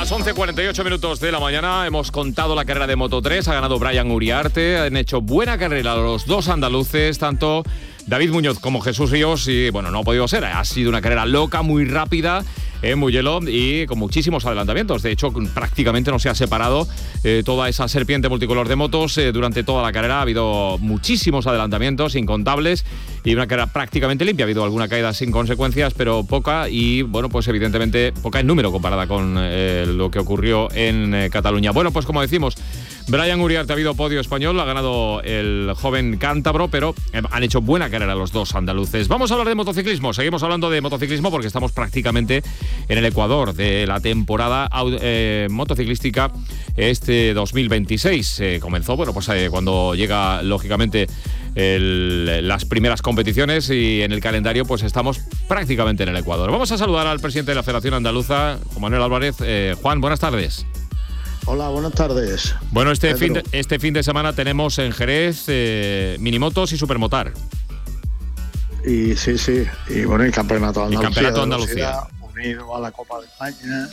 Las 11:48 minutos de la mañana hemos contado la carrera de Moto3, ha ganado Brian Uriarte, han hecho buena carrera los dos andaluces, tanto David Muñoz como Jesús Ríos, y bueno, no ha podido ser, ha sido una carrera loca, muy rápida en Mugello y con muchísimos adelantamientos. De hecho, prácticamente no se ha separado toda esa serpiente multicolor de motos durante toda la carrera. Ha habido muchísimos adelantamientos, incontables, y una carrera prácticamente limpia. Ha habido alguna caída sin consecuencias, pero poca, y bueno, pues evidentemente poca en número comparada con lo que ocurrió en Cataluña. Bueno, pues como decimos, Brian Uriarte, ha habido podio español, ha ganado el joven cántabro, pero han hecho buena carrera los dos andaluces. Vamos a hablar de motociclismo, seguimos hablando de motociclismo porque estamos prácticamente en el ecuador de la temporada motociclística este 2026. Comenzó, bueno, pues cuando llega lógicamente las primeras competiciones, y en el calendario pues estamos prácticamente en el ecuador. Vamos a saludar al presidente de la Federación Andaluza, Juan Manuel Álvarez. Juan, buenas tardes. Hola, buenas tardes. Bueno, este fin de semana tenemos en Jerez minimotos y supermotar. Y sí, y bueno, el campeonato de Andalucía. El campeonato de Andalucía. Unido a la Copa de España.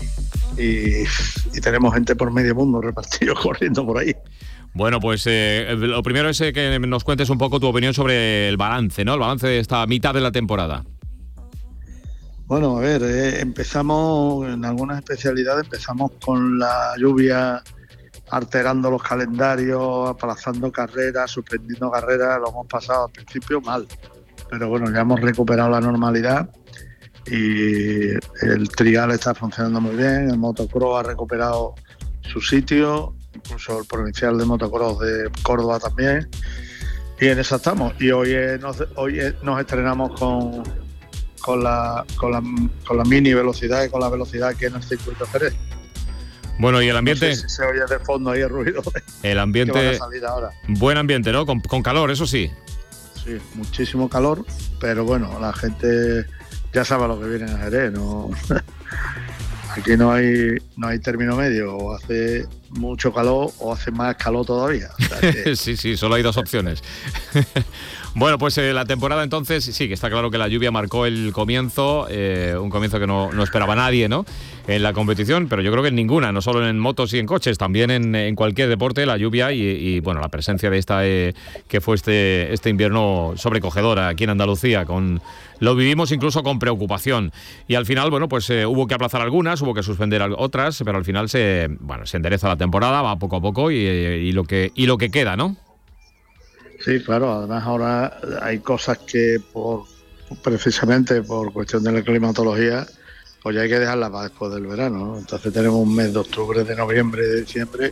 Y tenemos gente por medio mundo repartido corriendo por ahí. Bueno, pues lo primero es que nos cuentes un poco tu opinión sobre el balance, ¿no? El balance de esta mitad de la temporada. Bueno, a ver, empezamos en algunas especialidades, empezamos con la lluvia alterando los calendarios, aplazando carreras, suspendiendo carreras. Lo hemos pasado al principio mal, pero bueno, ya hemos recuperado la normalidad y el trial está funcionando muy bien. El motocross ha recuperado su sitio, incluso el provincial de motocross de Córdoba también, y en eso estamos. Y hoy nos estrenamos con la mini velocidad y con la velocidad que en el circuito Jerez. Bueno, y el ambiente. No sé si se oye de fondo ahí el ruido. El ambiente. Que van a salir ahora. Buen ambiente, ¿no? Con calor, eso sí. Sí, muchísimo calor, pero bueno, la gente ya sabe lo que viene a Jerez, ¿no? Aquí no hay término medio, o hace mucho calor o hace más calor todavía. O sea que... sí, solo hay dos opciones. Bueno, pues la temporada entonces, sí, que está claro que la lluvia marcó el comienzo, un comienzo que no esperaba nadie, ¿no?, en la competición, pero yo creo que en ninguna, no solo en motos y en coches, también en cualquier deporte, la lluvia y bueno, la presencia de esta que fue este invierno sobrecogedora aquí en Andalucía, lo vivimos incluso con preocupación, y al final, bueno, pues hubo que aplazar algunas, hubo que suspender otras, pero al final se endereza la temporada, va poco a poco y lo que queda, ¿no? Sí, claro, además ahora hay cosas que precisamente por cuestión de la climatología, pues ya hay que dejarlas para después del verano, ¿no? Entonces tenemos un mes de octubre, de noviembre, de diciembre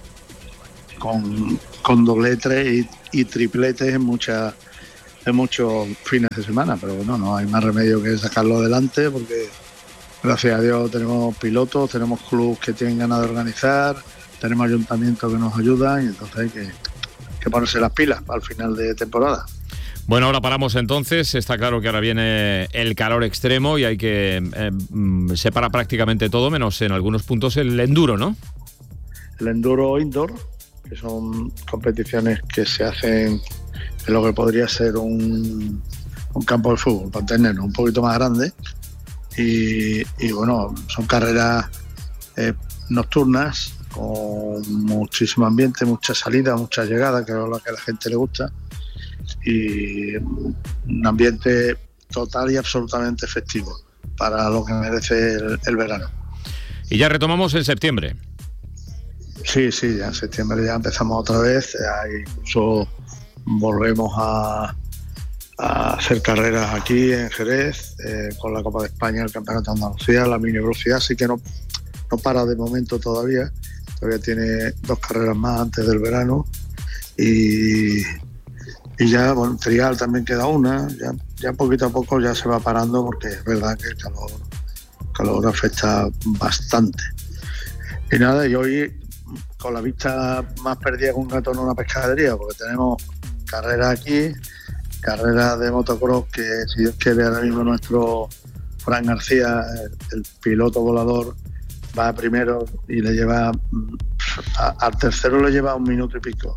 con dobletes y tripletes en muchos fines de semana, pero bueno, no hay más remedio que sacarlo adelante porque gracias a Dios tenemos pilotos, tenemos clubes que tienen ganas de organizar, tenemos ayuntamientos que nos ayudan, y entonces hay que ponerse las pilas al final de temporada. Bueno, ahora paramos entonces. Está claro que ahora viene el calor extremo y hay que separar prácticamente todo, menos en algunos puntos el enduro, ¿no? El enduro indoor, que son competiciones que se hacen en lo que podría ser un campo de fútbol, para tenerlo un poquito más grande. Y bueno, son carreras nocturnas, con muchísimo ambiente, mucha salida, mucha llegada, que es lo que a la gente le gusta, y un ambiente total y absolutamente festivo para lo que merece el verano. Y ya retomamos en septiembre. Sí, ya en septiembre ya empezamos otra vez, incluso volvemos a hacer carreras aquí en Jerez, con la Copa de España, el Campeonato de Andalucía, la mini velocidad, así que no para de momento todavía tiene 2 carreras más antes del verano, y ya, bueno, trial también queda una, ya poquito a poco ya se va parando, porque es verdad que el calor afecta bastante. Y nada, y hoy con la vista más perdida que un gato en una pescadería, porque tenemos carreras aquí, carreras de motocross que, si Dios quiere, ahora mismo nuestro Fran García, el piloto volador, va primero y le lleva al tercero le lleva 1 minuto y pico.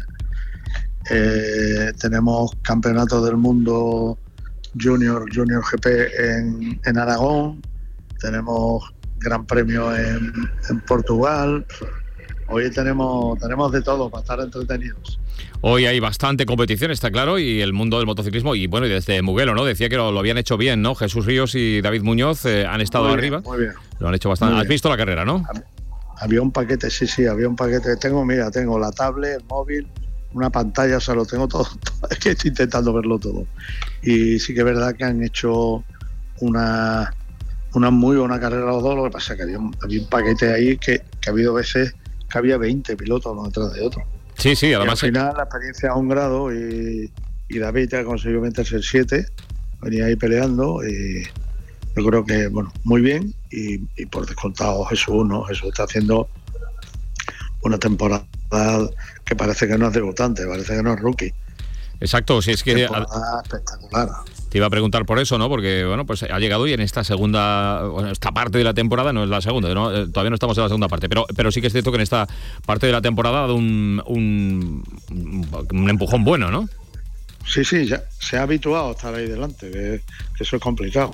Tenemos campeonatos del mundo Junior GP en Aragón, tenemos Gran Premio en Portugal. Hoy tenemos de todo para estar entretenidos. Hoy hay bastante competición, está claro, y el mundo del motociclismo, y bueno, y desde Mugello, ¿no? Decía que lo habían hecho bien, ¿no? Jesús Ríos y David Muñoz han estado muy arriba. Bien, muy bien. Lo han hecho bastante. ¿Has visto la carrera, no? Había un paquete, sí, había un paquete. Tengo la tablet, el móvil, una pantalla, o sea, lo tengo todo. Es que estoy intentando verlo todo. Y sí que es verdad que han hecho una muy buena carrera los dos. Lo que pasa es que había un paquete ahí que ha habido veces que había 20 pilotos uno detrás de otro. Sí, además. Y al final la experiencia a un grado y David ha conseguido meterse el 7, venía ahí peleando y yo creo que, bueno, muy bien y por descontado Jesús, ¿no? Jesús está haciendo una temporada que parece que no es debutante, parece que no es rookie. Exacto, si es que espectacular. Te iba a preguntar por eso, ¿no? Porque, bueno, pues ha llegado y en esta esta parte de la temporada, no es la segunda, ¿no? Todavía no estamos en la segunda parte, pero sí que es cierto que en esta parte de la temporada ha dado un empujón bueno, ¿no? Sí, ya se ha habituado a estar ahí delante, que eso es complicado.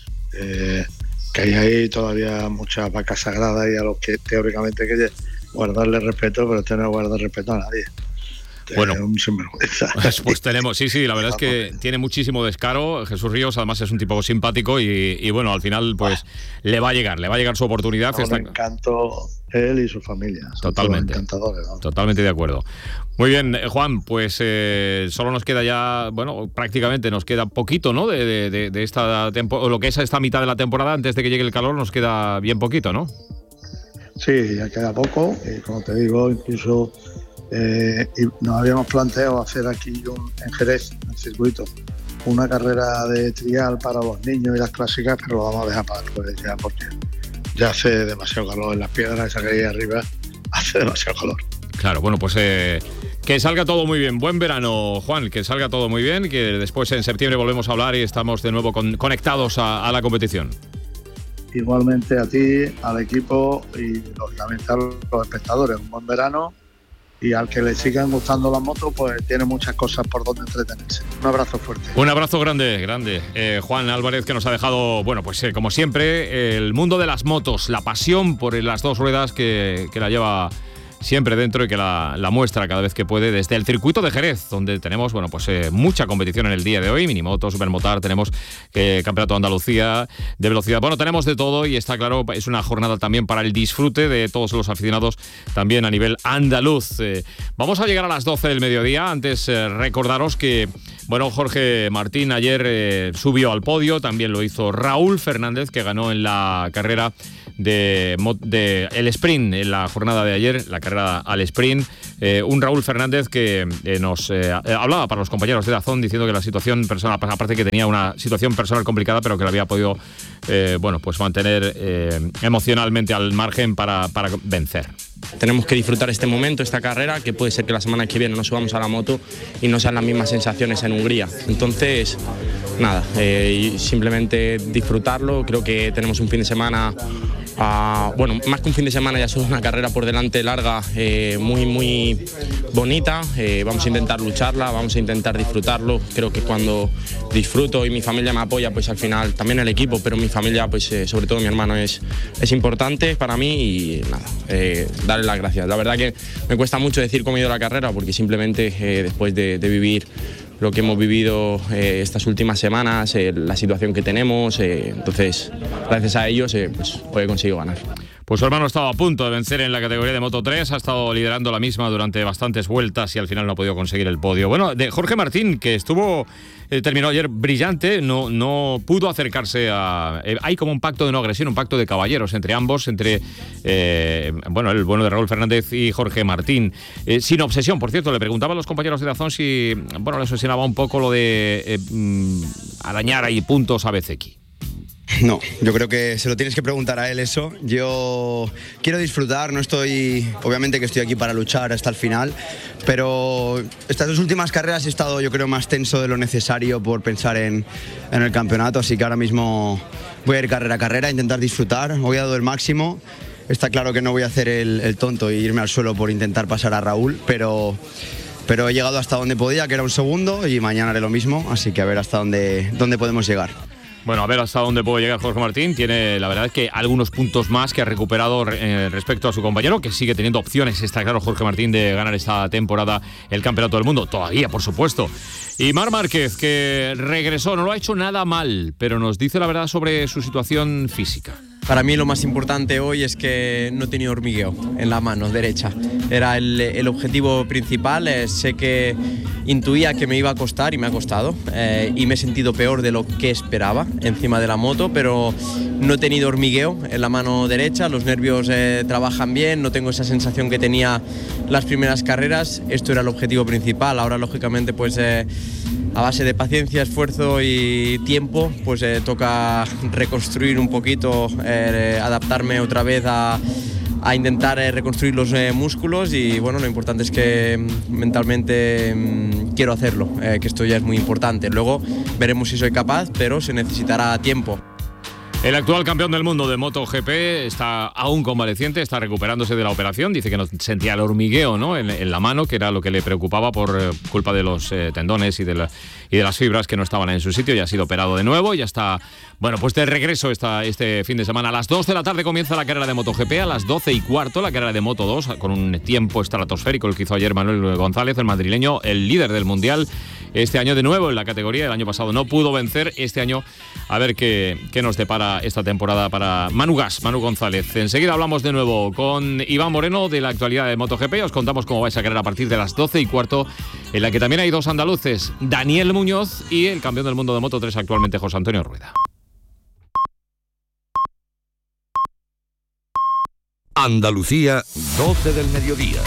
Que hay ahí todavía muchas vacas sagradas y a los que teóricamente hay que guardarle respeto, pero no guardar respeto a nadie. Bueno, un sinvergüenza. Pues tenemos, sí, la verdad es que tiene muchísimo descaro. Jesús Ríos, además, es un tipo simpático y bueno, al final, pues le va a llegar su oportunidad. Un encanto él y su familia. Totalmente. Encantadores, ¿no? Totalmente de acuerdo. Muy bien, Juan, pues solo nos queda ya, bueno, prácticamente nos queda poquito, ¿no? De esta temporada, lo que es esta mitad de la temporada, antes de que llegue el calor, nos queda bien poquito, ¿no? Sí, ya queda poco, y como te digo, incluso y nos habíamos planteado hacer aquí en Jerez, en el circuito, una carrera de trial para los niños y las clásicas, pero lo vamos a dejar para después ya, porque ya hace demasiado calor en las piedras, esa que hay arriba hace demasiado calor. Claro, bueno, pues que salga todo muy bien. Buen verano, Juan, que salga todo muy bien, que después en septiembre volvemos a hablar y estamos de nuevo conectados a la competición. Igualmente a ti, al equipo y lógicamente a los espectadores. Un buen verano. Y al que le sigan gustando las motos, pues tiene muchas cosas por donde entretenerse. Un abrazo fuerte. Un abrazo grande. Juan Álvarez, que nos ha dejado, bueno, pues como siempre, el mundo de las motos, la pasión por las dos ruedas que la lleva siempre dentro y que la muestra cada vez que puede desde el circuito de Jerez, donde tenemos, bueno, pues mucha competición en el día de hoy, minimoto, supermotar, tenemos campeonato de Andalucía de velocidad, bueno, tenemos de todo y está claro, es una jornada también para el disfrute de todos los aficionados también a nivel andaluz. Vamos a llegar a las 12 del mediodía, antes recordaros que, bueno, Jorge Martín ayer subió al podio, también lo hizo Raúl Fernández, que ganó en la carrera de el sprint en la jornada de ayer, la carrera al sprint, un Raúl Fernández que nos hablaba para los compañeros de Dazón diciendo que la situación personal, aparte que tenía una situación personal complicada, pero que la había podido bueno, pues mantener emocionalmente al margen para vencer. Tenemos que disfrutar este momento, esta carrera, que puede ser que la semana que viene nos subamos a la moto y no sean las mismas sensaciones en Hungría. Entonces, nada, simplemente disfrutarlo. Creo que tenemos un fin de semana, bueno, más que un fin de semana, ya es una carrera por delante larga, muy bonita. Vamos a intentar lucharla, vamos a intentar disfrutarlo. Creo que cuando disfruto y mi familia me apoya, pues al final, también el equipo, pero mi familia, pues sobre todo mi hermano, es importante para mí y nada, darle las gracias. La verdad que me cuesta mucho decir cómo ha ido la carrera, porque simplemente después de vivir lo que hemos vivido estas últimas semanas, la situación que tenemos, entonces gracias a ellos pues hoy he conseguido ganar. Pues su hermano estaba a punto de vencer en la categoría de Moto 3, ha estado liderando la misma durante bastantes vueltas y al final no ha podido conseguir el podio. Bueno, de Jorge Martín, que terminó ayer brillante, no pudo acercarse a... hay como un pacto de no agresión, un pacto de caballeros entre ambos, entre bueno, el bueno de Raúl Fernández y Jorge Martín. Sin obsesión, por cierto, le preguntaba a los compañeros de Dazón si, bueno, le obsesionaba un poco lo de arañar ahí puntos a Bezzecchi. No, yo creo que se lo tienes que preguntar a él eso. Yo quiero disfrutar, obviamente que estoy aquí para luchar hasta el final, pero estas dos últimas carreras he estado, yo creo, más tenso de lo necesario por pensar en el campeonato, así que ahora mismo voy a ir carrera a carrera, a intentar disfrutar. Hoy he dado el máximo, está claro que no voy a hacer el tonto e irme al suelo por intentar pasar a Raúl, pero he llegado hasta donde podía, que era un segundo, y mañana haré lo mismo, así que a ver hasta dónde podemos llegar. Bueno, a ver hasta dónde puede llegar Jorge Martín. Tiene, la verdad es que algunos puntos más que ha recuperado respecto a su compañero, que sigue teniendo opciones, está claro, Jorge Martín, de ganar esta temporada el Campeonato del Mundo. Todavía, por supuesto. Y Marc Márquez, que regresó, no lo ha hecho nada mal, pero nos dice la verdad sobre su situación física. Para mí lo más importante hoy es que no he tenido hormigueo en la mano derecha. Era el objetivo principal. Sé que intuía que me iba a costar y me ha costado. Y me he sentido peor de lo que esperaba encima de la moto, pero no he tenido hormigueo en la mano derecha. Los nervios trabajan bien, no tengo esa sensación que tenía las primeras carreras. Esto era el objetivo principal. Ahora, lógicamente, pues a base de paciencia, esfuerzo y tiempo, pues toca reconstruir un poquito, adaptarme otra vez a intentar reconstruir los músculos y bueno, lo importante es que mentalmente quiero hacerlo, que esto ya es muy importante. Luego veremos si soy capaz, pero se necesitará tiempo. El actual campeón del mundo de MotoGP está aún convaleciente, está recuperándose de la operación. Dice que no sentía el hormigueo, ¿no?, en la mano, que era lo que le preocupaba por culpa de los tendones y de las fibras que no estaban en su sitio. Ya ha sido operado de nuevo y ya está, bueno, pues de regreso este fin de semana. A las 2 de la tarde comienza la carrera de MotoGP, a las 12:15 la carrera de Moto2, con un tiempo estratosférico el que hizo ayer Manuel González, el madrileño, el líder del Mundial. Este año de nuevo en la categoría, el año pasado no pudo vencer, este año a ver qué nos depara esta temporada para Manu González. Enseguida hablamos de nuevo con Iván Moreno de la actualidad de MotoGP. Os contamos cómo va esa carrera a partir de las 12:15, en la que también hay dos andaluces, Daniel Muñoz y el campeón del mundo de Moto3 actualmente, José Antonio Rueda. Andalucía, 12 del mediodía.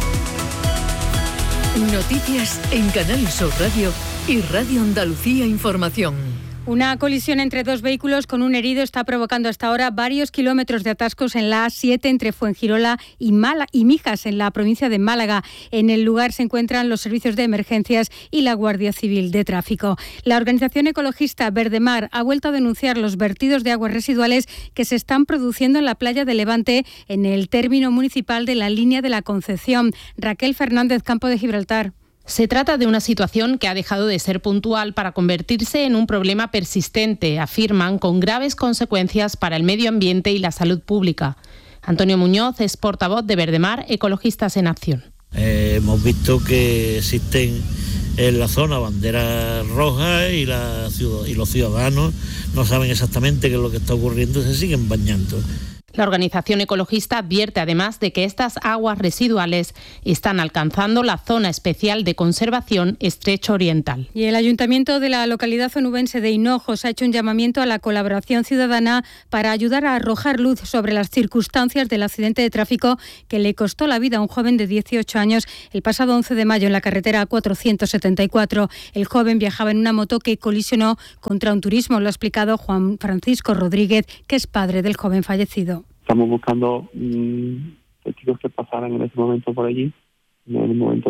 Noticias en Canal Sur Radio y Radio Andalucía Información. Una colisión entre dos vehículos con un herido está provocando hasta ahora varios kilómetros de atascos en la A7 entre Fuengirola y Mijas, en la provincia de Málaga. En el lugar se encuentran los servicios de emergencias y la Guardia Civil de Tráfico. La organización ecologista Verdemar ha vuelto a denunciar los vertidos de aguas residuales que se están produciendo en la playa de Levante, en el término municipal de la Línea de la Concepción. Raquel Fernández, Campo de Gibraltar. Se trata de una situación que ha dejado de ser puntual para convertirse en un problema persistente, afirman, con graves consecuencias para el medio ambiente y la salud pública. Antonio Muñoz es portavoz de Verdemar, Ecologistas en Acción. Hemos visto que existen en la zona banderas rojas y los ciudadanos no saben exactamente qué es lo que está ocurriendo y se siguen bañando. La organización ecologista advierte además de que estas aguas residuales están alcanzando la zona especial de conservación Estrecho Oriental. Y el Ayuntamiento de la localidad onubense de Hinojos ha hecho un llamamiento a la colaboración ciudadana para ayudar a arrojar luz sobre las circunstancias del accidente de tráfico que le costó la vida a un joven de 18 años el pasado 11 de mayo en la carretera 474. El joven viajaba en una moto que colisionó contra un turismo, lo ha explicado Juan Francisco Rodríguez, que es padre del joven fallecido. Estamos buscando testigos que pasaran en ese momento por allí, en el momento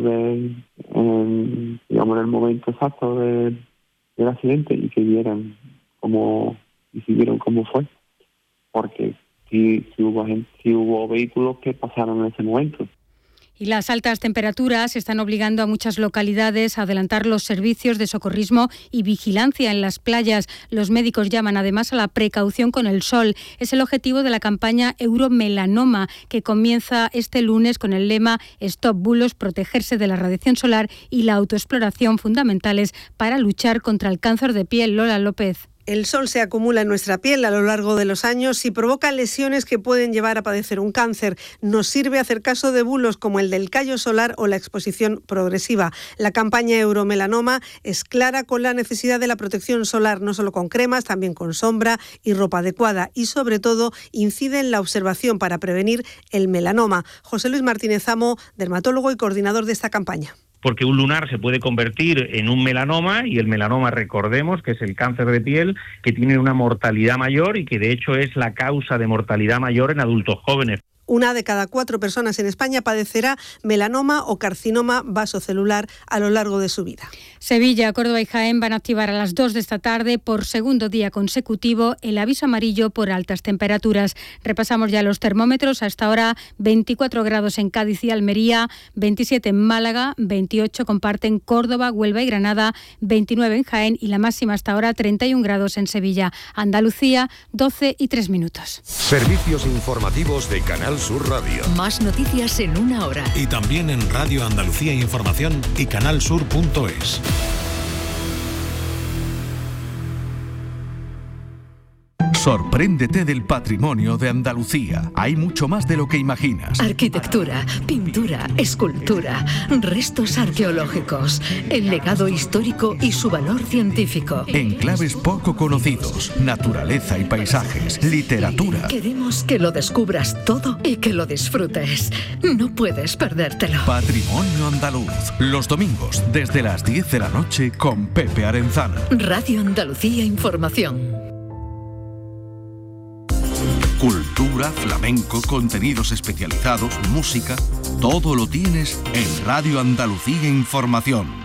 en el momento exacto del accidente, y que vieran cómo fue, porque sí hubo vehículos que pasaron en ese momento. Y las altas temperaturas están obligando a muchas localidades a adelantar los servicios de socorrismo y vigilancia en las playas. Los médicos llaman además a la precaución con el sol. Es el objetivo de la campaña Euromelanoma, que comienza este lunes con el lema Stop Bulos, protegerse de la radiación solar y la autoexploración, fundamentales para luchar contra el cáncer de piel. Lola López. El sol se acumula en nuestra piel a lo largo de los años y provoca lesiones que pueden llevar a padecer un cáncer. Nos sirve hacer caso de bulos como el del callo solar o la exposición progresiva. La campaña Euromelanoma es clara con la necesidad de la protección solar, no solo con cremas, también con sombra y ropa adecuada, y sobre todo incide en la observación para prevenir el melanoma. José Luis Martínez Amo, dermatólogo y coordinador de esta campaña. Porque un lunar se puede convertir en un melanoma, y el melanoma, recordemos, que es el cáncer de piel, que tiene una mortalidad mayor y que de hecho es la causa de mortalidad mayor en adultos jóvenes. 1 de cada 4 personas en España padecerá melanoma o carcinoma vasocelular a lo largo de su vida. Sevilla, Córdoba y Jaén van a activar a las 2 de esta tarde por segundo día consecutivo el aviso amarillo por altas temperaturas. Repasamos ya los termómetros. Hasta ahora 24 grados en Cádiz y Almería, 27 en Málaga, 28 comparten Córdoba, Huelva y Granada, 29 en Jaén y la máxima hasta ahora 31 grados en Sevilla. Andalucía, 12 y 3 minutos. Servicios informativos de Canal Sur Radio. Más noticias en una hora. Y también en Radio Andalucía Información y canalsur.es. Sorpréndete del patrimonio de Andalucía. Hay mucho más de lo que imaginas. Arquitectura, pintura, escultura, restos arqueológicos, el legado histórico y su valor científico. Enclaves poco conocidos, naturaleza y paisajes, literatura. Queremos que lo descubras todo y que lo disfrutes. No puedes perdértelo. Patrimonio andaluz. Los domingos desde las 10 de la noche con Pepe Arenzana. Radio Andalucía Información. Cultura, flamenco, contenidos especializados, música, todo lo tienes en Radio Andalucía Información.